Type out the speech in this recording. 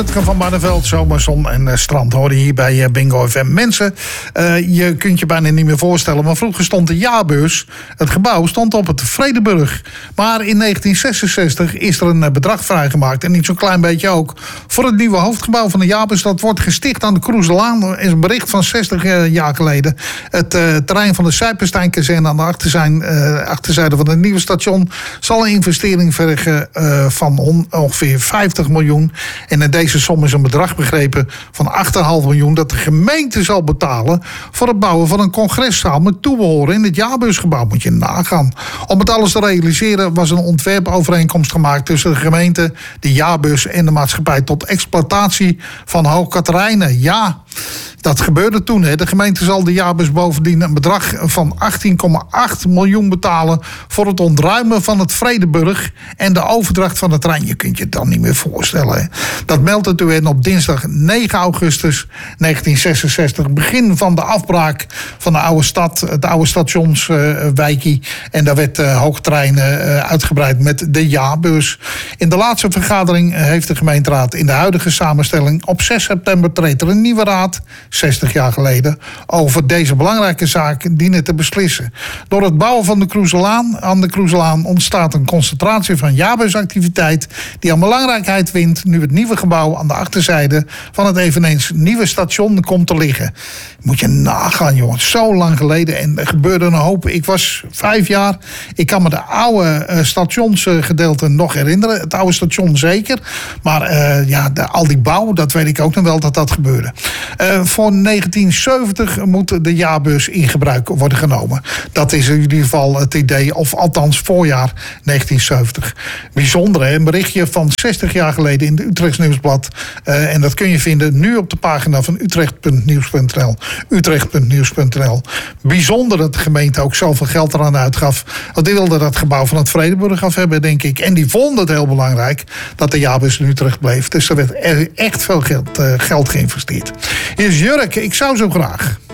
Van Barneveld, zomerzon en strand horen hier bij Bingo FM. Mensen, je kunt je bijna niet meer voorstellen, maar vroeger stond de jaarbeurs, het gebouw, stond op het Vredenburg. Maar in 1966 is er een bedrag vrijgemaakt, en niet zo'n klein beetje ook, voor het nieuwe hoofdgebouw van de jaarbeurs. Dat wordt gesticht aan de Kroeselaan. Er is een bericht van 60 jaar geleden. Het terrein van de Sijpensteinkazerne aan de achterzijde van het nieuwe station zal een investering vergen van ongeveer 50 miljoen. En in deze som is een bedrag begrepen van 8,5 miljoen... dat de gemeente zal betalen voor het bouwen van een congreszaal met toebehoren in het jaarbeursgebouw. Moet je nagaan. Om het alles te realiseren was een ontwerpovereenkomst gemaakt tussen de gemeente, de jaarbeurs en de maatschappij tot exploitatie van Hoog Catharijne. Ja, dat gebeurde toen. Hè. De gemeente zal de jaarbeurs bovendien een bedrag van 18,8 miljoen betalen voor het ontruimen van het Vredenburg en de overdracht van het terrein. Je kunt je het dan niet meer voorstellen. Hè. Dat meldt het UN op dinsdag 9 augustus 1966. Begin van de afbraak van de oude stad, het oude stationswijkie. En daar werd Hoogterrein uitgebreid met de jaarbeurs. In de laatste vergadering heeft de gemeenteraad in de huidige samenstelling op 6 september treedt er een nieuwe raad, 60 jaar geleden, over deze belangrijke zaak dienen te beslissen. Door het bouwen van de Kroeselaan ontstaat een concentratie van jaarbeursactiviteit die aan belangrijkheid wint nu het nieuwe gebouw aan de achterzijde van het eveneens nieuwe station komt te liggen. Moet je nagaan, jongens. Zo lang geleden. En er gebeurde een hoop. Ik was 5 jaar. Ik kan me de oude stationsgedeelte nog herinneren. Het oude station zeker. Maar al die bouw, dat weet ik ook nog wel dat gebeurde. Voor 1970 moet de jaarbeurs in gebruik worden genomen. Dat is in ieder geval het idee. Of althans voorjaar 1970. Bijzonder, hè? Een berichtje van 60 jaar geleden in het Utrechts Nieuwsblad. En dat kun je vinden nu op de pagina van utrecht.nieuws.nl. Utrecht.nieuws.nl. Bijzonder dat de gemeente ook zoveel geld eraan uitgaf. Want die wilde dat gebouw van het Vredenburg af hebben, denk ik. En die vonden het heel belangrijk dat de jaarbeurs in Utrecht bleef. Dus er werd echt veel geld geïnvesteerd. Hier is Jurk, ik zou zo graag.